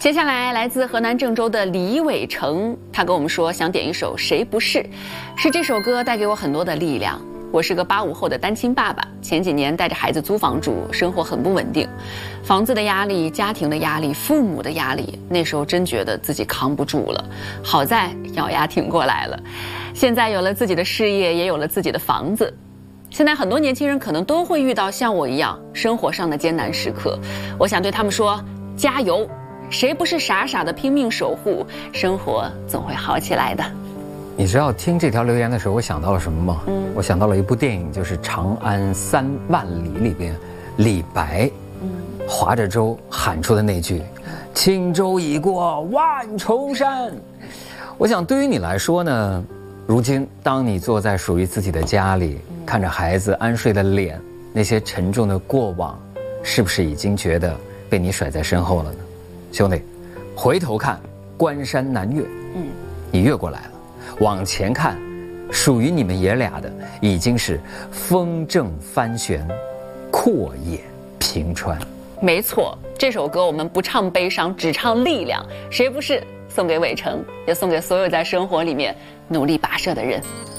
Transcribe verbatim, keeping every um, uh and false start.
接下来，来自河南郑州的李伟成，他跟我们说想点一首《谁不是》，是这首歌带给我很多的力量。我是个八五后的单亲爸爸，前几年带着孩子租房住，生活很不稳定，房子的压力、家庭的压力、父母的压力，那时候真觉得自己扛不住了。好在咬牙挺过来了，现在有了自己的事业，也有了自己的房子。现在很多年轻人可能都会遇到像我一样生活上的艰难时刻，我想对他们说：加油！谁不是傻傻的拼命守护？生活总会好起来的。 你知道听这条留言的时候，我想到了什么吗？嗯，我想到了一部电影，就是《长安三万里》里边，李白，嗯，划着舟喊出的那句：“轻舟已过万重山。”我想对于你来说呢，如今当你坐在属于自己的家里，看着孩子安睡的脸，那些沉重的过往，是不是已经觉得被你甩在身后了呢？兄弟，回头看，关山难越，嗯，你越过来了。往前看，属于你们爷俩的已经是风正帆旋，阔野平川。 没错，这首歌我们不唱悲伤，只唱力量。谁不是？送给伟成，也送给所有在生活里面努力跋涉的人。